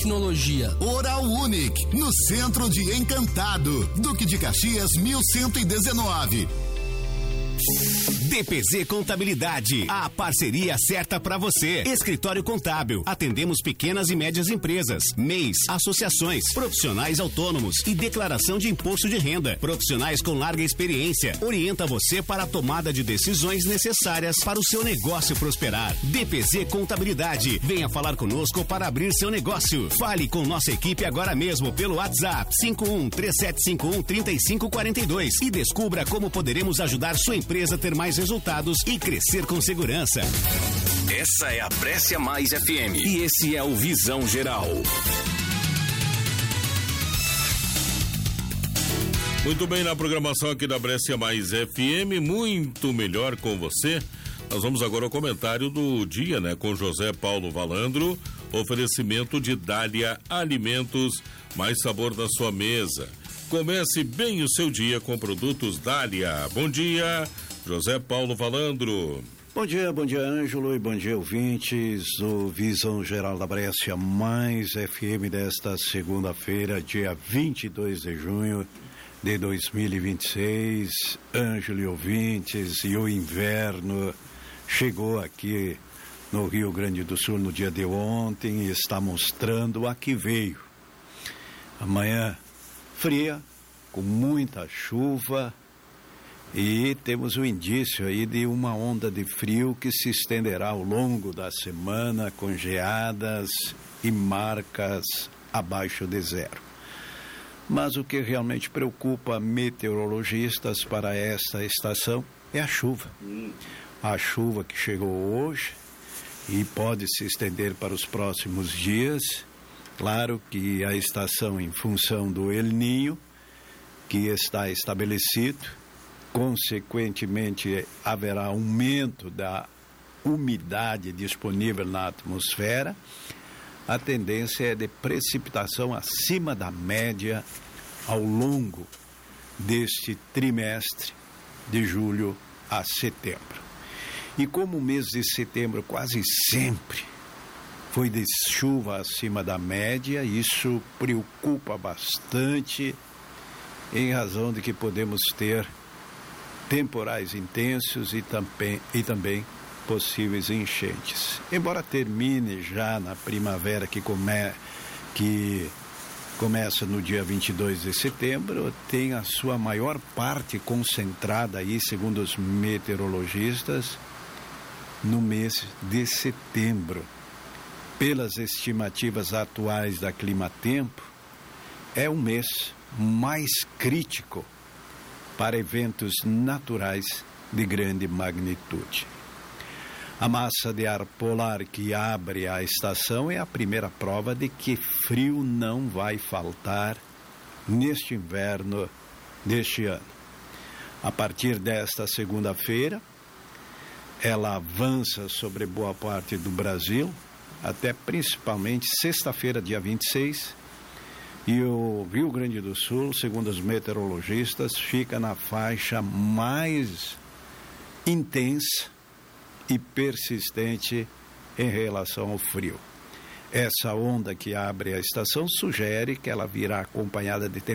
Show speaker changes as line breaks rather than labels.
Tecnologia.
Oral Unique, no centro de Encantado, Duque de Caxias 1119.
DPZ Contabilidade, a parceria certa para você. Escritório Contábil, atendemos pequenas e médias empresas, MEIs, associações, profissionais autônomos e declaração de imposto de renda. Profissionais com larga experiência, orienta você para a tomada de decisões necessárias para o seu negócio prosperar. DPZ Contabilidade, venha falar conosco para abrir seu negócio. Fale com nossa equipe agora mesmo pelo WhatsApp 5137513542 e descubra como poderemos ajudar sua empresa a ter mais resultados e crescer com segurança.
Essa é a Brescia Mais FM e esse é o Visão Geral.
Muito bem, na programação aqui da Brescia Mais FM, muito melhor com você. Nós vamos agora ao comentário do dia, né, com José Paulo Valandro, oferecimento de Dália Alimentos, mais sabor na sua mesa. Comece bem o seu dia com produtos Dália. Bom dia, José Paulo Valandro.
Bom dia Ângelo e bom dia ouvintes do Visão Geral da Brescia Mais FM desta segunda-feira, dia 22 de junho de 2026. Ângelo e ouvintes, e o inverno chegou aqui no Rio Grande do Sul no dia de ontem e está mostrando a que veio. Amanhã fria, com muita chuva, e temos o indício aí de uma onda de frio que se estenderá ao longo da semana, com geadas e marcas abaixo de zero. Mas o que realmente preocupa meteorologistas para esta estação é a chuva. A chuva que chegou hoje e pode se estender para os próximos dias. Claro que a estação, em função do El Niño, que está estabelecido, consequentemente haverá aumento da umidade disponível na atmosfera. A tendência é de precipitação acima da média ao longo deste trimestre de julho a setembro. E como o mês de setembro quase sempre foi de chuva acima da média, isso preocupa bastante, em razão de que podemos ter temporais intensos e também possíveis enchentes. Embora termine já na primavera que começa no dia 22 de setembro, tem a sua maior parte concentrada aí, segundo os meteorologistas, no mês de setembro. Pelas estimativas atuais da Climatempo, é um mês mais crítico para eventos naturais de grande magnitude. A massa de ar polar que abre a estação é a primeira prova de que frio não vai faltar neste inverno deste ano. A partir desta segunda-feira, ela avança sobre boa parte do Brasil, até principalmente sexta-feira, dia 26, e o Rio Grande do Sul, segundo os meteorologistas, fica na faixa mais intensa e persistente em relação ao frio. Essa onda que abre a estação sugere que ela virá acompanhada de